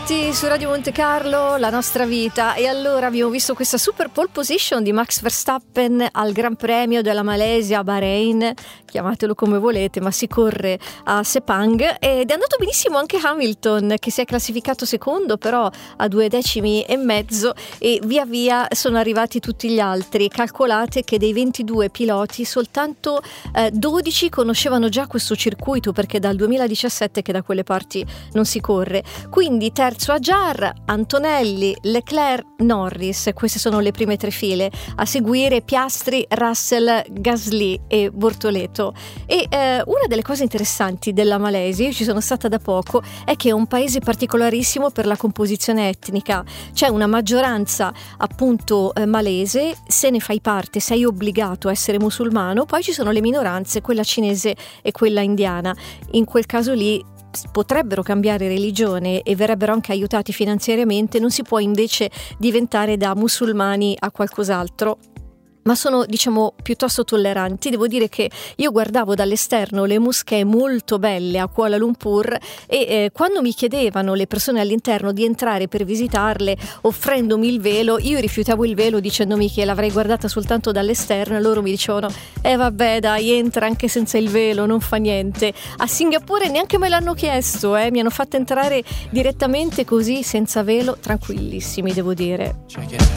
Bentornati su Radio Monte Carlo, la nostra vita. E allora abbiamo visto questa super pole position di Max Verstappen al Gran Premio della Malesia a Bahrain, chiamatelo come volete, ma si corre a Sepang, ed è andato benissimo anche Hamilton, che si è classificato secondo però a 2 decimi e mezzo, e via via sono arrivati tutti gli altri. Calcolate che dei 22 piloti soltanto 12 conoscevano già questo circuito, perché dal 2017 che da quelle parti non si corre. Quindi terzo Ajar, Antonelli, Leclerc, Norris, queste sono le prime 3 file, a seguire Piastri, Russell, Gasly e Bortoleto. E una delle cose interessanti della Malesia, io ci sono stata da poco, è che è un paese particolarissimo per la composizione etnica. C'è una maggioranza appunto malese, se ne fai parte sei obbligato a essere musulmano, poi ci sono le minoranze, quella cinese e quella indiana. In quel caso lì potrebbero cambiare religione e verrebbero anche aiutati finanziariamente, non si può invece diventare da musulmani a qualcos'altro, ma sono, diciamo, piuttosto tolleranti. Devo dire che io guardavo dall'esterno le moschee molto belle a Kuala Lumpur e quando mi chiedevano le persone all'interno di entrare per visitarle offrendomi il velo, io rifiutavo il velo dicendomi che l'avrei guardata soltanto dall'esterno, e loro mi dicevano vabbè dai, entra anche senza il velo, non fa niente. A Singapore neanche me l'hanno chiesto, mi hanno fatto entrare direttamente così senza velo, tranquillissimi, devo dire.